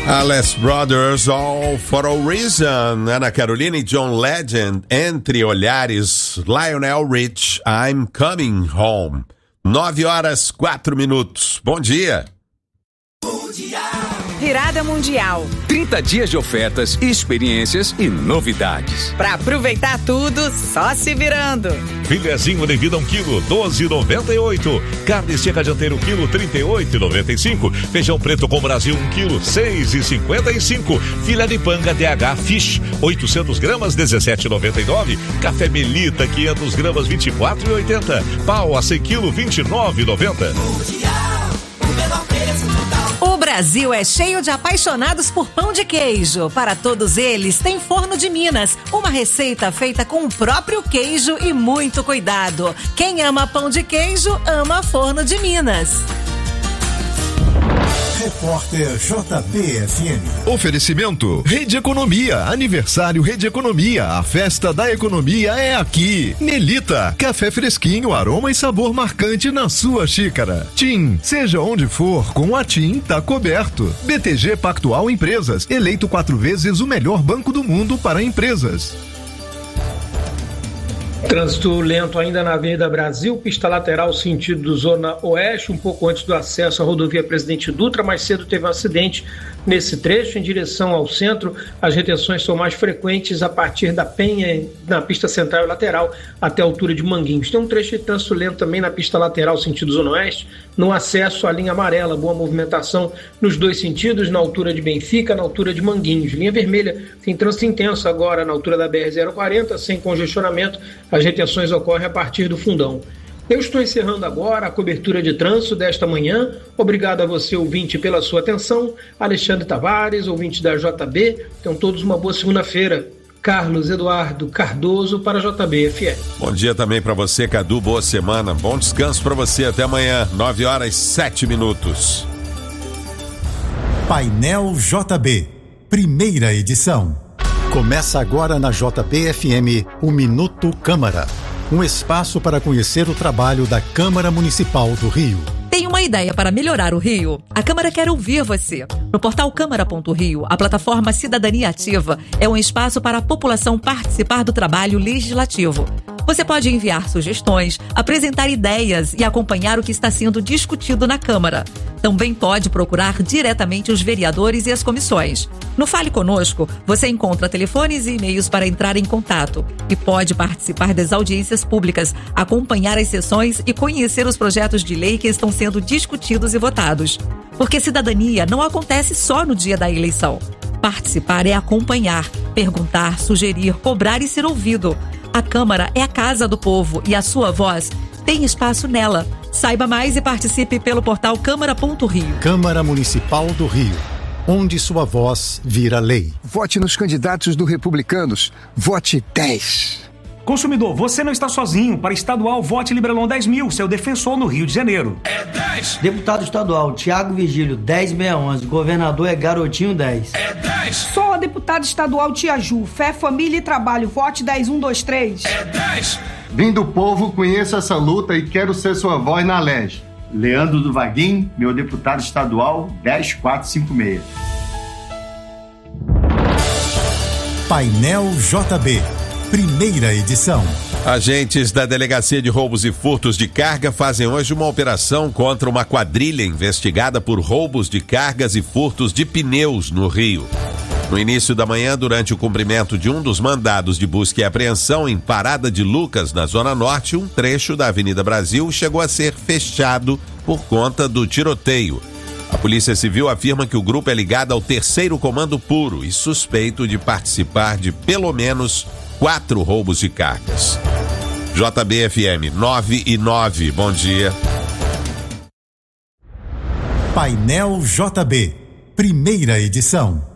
Alice Brothers, All for a Reason. Ana Carolina e John Legend, Entre Olhares. Lionel Rich, I'm Coming Home. 9h04. Bom dia. Virada Mundial. 30 dias de ofertas, experiências e novidades. Pra aproveitar tudo, só se virando. Filezinho de vida 1 quilo, 12,98. Carne seca dianteira 1 quilo, 38,95. Feijão preto com Brasil 1 quilo, 6,55. Filé de panga DH Fish, 800 gramas, 17,99. Café Melita, 500 gramas, 24,80. Pau a 100 quilo, 29,90. O Brasil é cheio de apaixonados por pão de queijo. Para todos eles, tem Forno de Minas, uma receita feita com o próprio queijo e muito cuidado. Quem ama pão de queijo, ama Forno de Minas. Repórter JBFM. Oferecimento Rede Economia, aniversário Rede Economia, a festa da economia é aqui. Melita, café fresquinho, aroma e sabor marcante na sua xícara. TIM, seja onde for, com a TIM tá coberto. BTG Pactual Empresas, eleito 4 vezes o melhor banco do mundo para empresas. Trânsito lento ainda na Avenida Brasil, pista lateral sentido Zona Oeste, um pouco antes do acesso à rodovia Presidente Dutra. Mais cedo teve um acidente nesse trecho em direção ao centro. As retenções são mais frequentes a partir da Penha, na pista central e lateral, até a altura de Manguinhos. Tem um trecho de trânsito lento também na pista lateral sentido Zona Oeste, no acesso à linha amarela. Boa movimentação nos dois sentidos, na altura de Benfica, na altura de Manguinhos. Linha vermelha tem trânsito intenso agora na altura da BR-040, sem congestionamento. As retenções ocorrem a partir do Fundão. Eu estou encerrando agora a cobertura de trânsito desta manhã. Obrigado a você, ouvinte, pela sua atenção. Alexandre Tavares, ouvinte da JB. Tenham todos uma boa segunda-feira. Carlos Eduardo Cardoso para a JBFM. Bom dia também para você, Cadu. Boa semana. Bom descanso para você. Até amanhã, 9h07. Painel JB, primeira edição. Começa agora na JBFM o Minuto Câmara. Um espaço para conhecer o trabalho da Câmara Municipal do Rio. Tem uma ideia para melhorar o Rio? A Câmara quer ouvir você. No portal Câmara.rio, a plataforma Cidadania Ativa é um espaço para a população participar do trabalho legislativo. Você pode enviar sugestões, apresentar ideias e acompanhar o que está sendo discutido na Câmara. Também pode procurar diretamente os vereadores e as comissões. No Fale Conosco, você encontra telefones e e-mails para entrar em contato e pode participar das audiências públicas, acompanhar as sessões e conhecer os projetos de lei que estão sendo discutidos e votados. Porque cidadania não acontece só no dia da eleição. Participar é acompanhar, perguntar, sugerir, cobrar e ser ouvido. A Câmara é a casa do povo e a sua voz tem espaço nela. Saiba mais e participe pelo portal Câmara.rio. Câmara Municipal do Rio, onde sua voz vira lei. Vote nos candidatos do Republicanos. Vote 10. Consumidor, você não está sozinho. Para estadual, vote Librelon 10.000, seu defensor no Rio de Janeiro. É 10. Deputado estadual, Tiago Vigílio, 10.611. Governador é Garotinho, 10. É 10. Sou a deputada estadual Tia Ju, Fé, Família e Trabalho, vote 10.123. É 10. Vim do povo, conheço essa luta e quero ser sua voz na LEG. Leandro do Vaguinho, meu deputado estadual, 10456. Painel JB, primeira edição. Agentes da Delegacia de Roubos e Furtos de Carga fazem hoje uma operação contra uma quadrilha investigada por roubos de cargas e furtos de pneus no Rio. No início da manhã, durante o cumprimento de um dos mandados de busca e apreensão em Parada de Lucas, na Zona Norte, um trecho da Avenida Brasil chegou a ser fechado por conta do tiroteio. A Polícia Civil afirma que o grupo é ligado ao 3º Comando Puro e suspeito de participar de pelo menos 4 roubos de cargas. JBFM 9:09, bom dia. Painel JB, primeira edição.